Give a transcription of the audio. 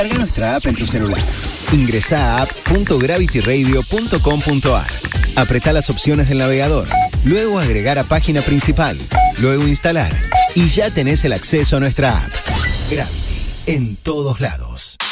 Carga nuestra app en tu celular. Ingresá a app.gravityradio.com.ar. Apretá las opciones del navegador. Luego agregar a página principal. Luego instalar. Y ya tenés el acceso a nuestra app. Gravity, en todos lados.